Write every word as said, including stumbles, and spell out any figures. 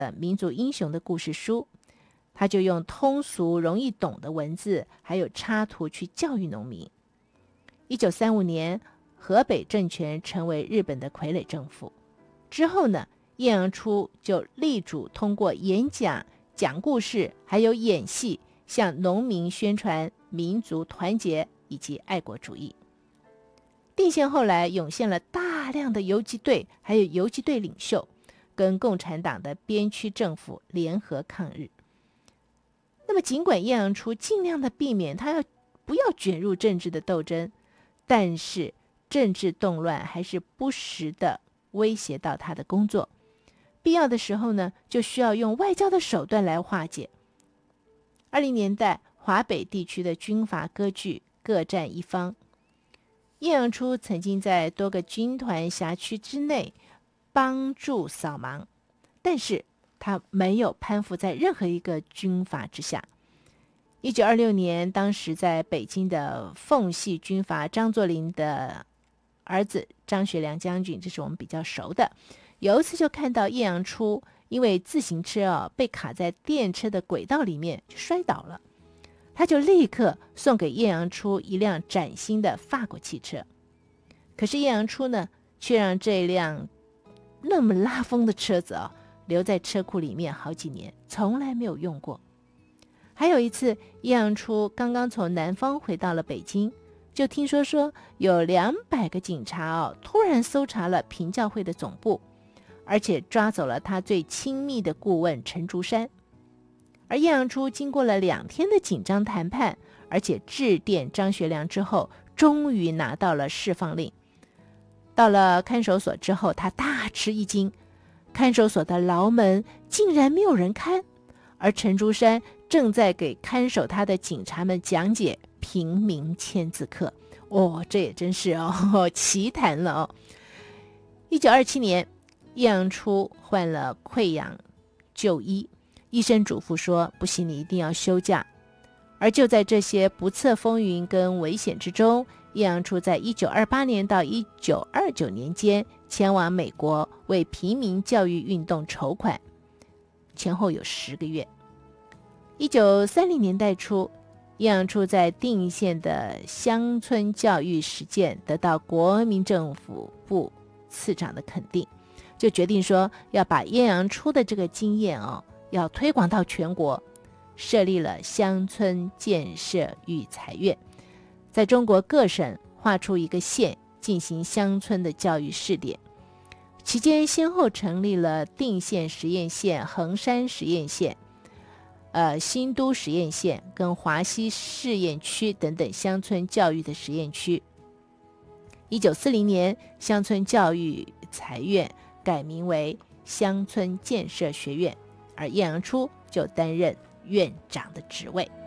民族英雄的故事书，他就用通俗容易懂的文字还有插图去教育农民。一九三五年，河北政权成为日本的傀儡政府之后呢，叶阳初就力主通过演讲、讲故事还有演戏，向农民宣传民族团结以及爱国主义。定县后来涌现了大量的游击队，还有游击队领袖跟共产党的边区政府联合抗日。那么尽管叶阳初尽量的避免他要不要卷入政治的斗争，但是政治动乱还是不时的威胁到他的工作，必要的时候呢，就需要用外交的手段来化解。二零年代华北地区的军阀割据，各占一方。叶阳初曾经在多个军团辖区之内帮助扫盲，但是他没有攀附在任何一个军阀之下。一九二六年，当时在北京的奉系军阀张作霖的儿子张学良将军，这是我们比较熟的，有一次就看到叶阳初因为自行车啊被卡在电车的轨道里面就摔倒了，他就立刻送给叶阳初一辆崭新的法国汽车。可是叶阳初呢，却让这辆那么拉风的车子啊留在车库里面好几年，从来没有用过。还有一次，叶阳初刚刚从南方回到了北京，就听说说有两百个警察哦，突然搜查了平教会的总部，而且抓走了他最亲密的顾问陈竹山。而叶阳初经过了两天的紧张谈判，而且致电张学良之后，终于拿到了释放令。到了看守所之后，他大吃一惊，看守所的牢门竟然没有人看，而陈竹山正在给看守他的警察们讲解平民签字课。哦，这也真是哦奇谈了哦。一九二七年，叶阳初患了溃疡就医，医生嘱咐说不行，你一定要休假。而就在这些不测风云跟危险之中，叶阳初在一九二八年到一九二九年间前往美国为平民教育运动筹款，前后有十个月。一九三零年代初，叶阳初在定县的乡村教育实践得到国民政府部次长的肯定，就决定说要把叶阳初的这个经验哦，要推广到全国，设立了乡村建设育才院，在中国各省划出一个县进行乡村的教育试点。期间先后成立了定县实验县、衡山实验县、呃新都实验县跟华西试验区等等乡村教育的实验区。一九四零年，乡村教育才院改名为乡村建设学院，而叶阳初就担任院长的职位。